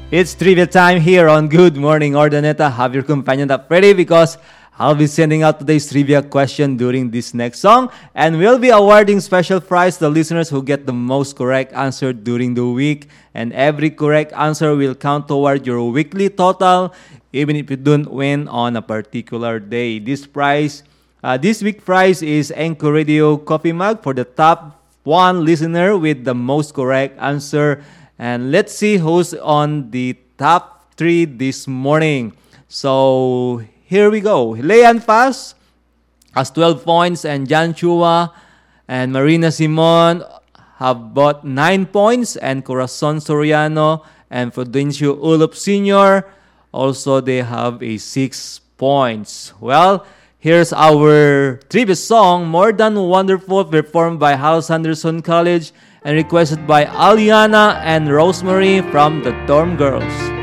It's trivia time here on Good Morning Ordaneta. Have your companion up ready because I'll be sending out today's trivia question during this next song, and we'll be awarding special prize to the listeners who get the most correct answer during the week. And every correct answer will count toward your weekly total, even if you don't win on a particular day. This week prize is Anchor Radio Coffee Mug for the top one listener with the most correct answer. And let's see who's on the top 3 this morning. So here we go. Leanne Paz has 12 points, and Jan Chua and Marina Simon have both 9 points, and Corazon Soriano and Prudencio Ulop Sr. also they have a 6 points. Well, here's our trivia song, More Than Wonderful, performed by Hal Sanderson College and requested by Aliana and Rosemary from the Dorm Girls.